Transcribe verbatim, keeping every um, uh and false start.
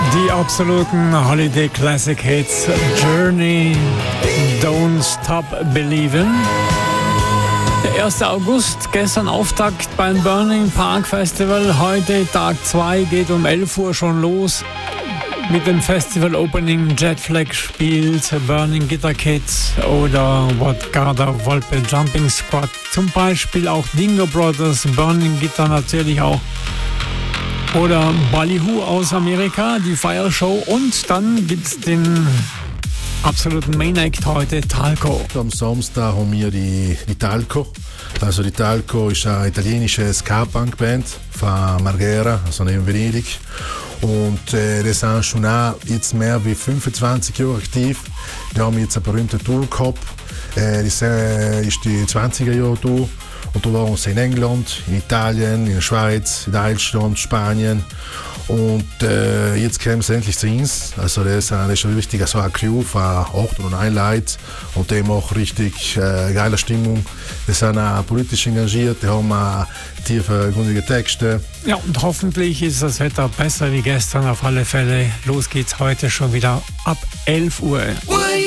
Die absoluten Holiday Classic Hits Journey, Don't Stop Believin'. Der erste August, gestern Auftakt beim Burning Park Festival. Heute Tag zwei, geht um elf Uhr schon los. Mit dem Festival Opening Jetflag spielt Burning Guitar Kids oder What Garda Volpe Jumping Squad. Zum Beispiel auch Dingo Brothers, Burning Guitar natürlich auch. Oder Ballyhoo aus Amerika, die Fire Show. Und dann gibt's den absoluten Main Act heute, Talco. Am Samstag haben wir die, die Talco. Also die Talco ist eine italienische Ska-Punk-Band von Marghera, also neben Venedig. Und äh, die sind schon auch jetzt mehr wie fünfundzwanzig Jahre aktiv. Die haben jetzt eine berühmte Tour gehabt. Äh, das äh, ist die zwanziger Jahre Tour. Und da waren sie in England, in Italien, in der Schweiz, in Deutschland, Spanien. Und äh, jetzt kommen sie endlich zu uns. Also das ist, das ist richtig so eine Crew von acht oder neun Leuten. Und die machen richtig äh, geile Stimmung. Die sind auch politisch engagiert, die haben auch tiefe, gründige Texte. Ja, und hoffentlich ist das Wetter besser wie gestern auf alle Fälle. Los geht's heute schon wieder ab elf Uhr.